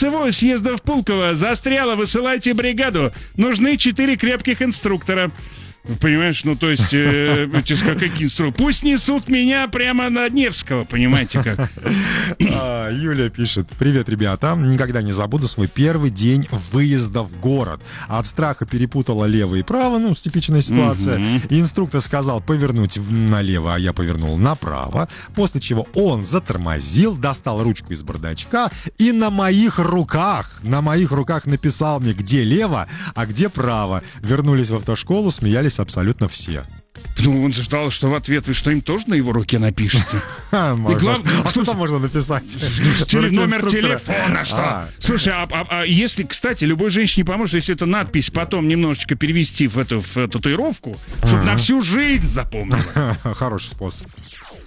Кольцевое съезда в Пулково. Застряло, высылайте бригаду. Нужны 4 крепких инструктора. Понимаешь, ну то есть, какие инструкторы? Пусть несут меня прямо на Невского, понимаете как? Юля пишет: привет, ребята, никогда не забуду свой первый день выезда в город. От страха перепутала лево и право, ну, типичная ситуация. И инструктор сказал повернуть налево, а я повернул направо. После чего он затормозил, достал ручку из бардачка и на моих руках написал мне, где лево, а где право. Вернулись в автошколу, смеялись абсолютно все. Ну, он ждал, что в ответ вы что-нибудь тоже на его руке напишете. А что там можно написать? Номер телефона, что? Слушай, а если, кстати, любой женщине поможет, если эту надпись потом немножечко перевести в эту татуировку, чтобы на всю жизнь запомнила. Хороший способ.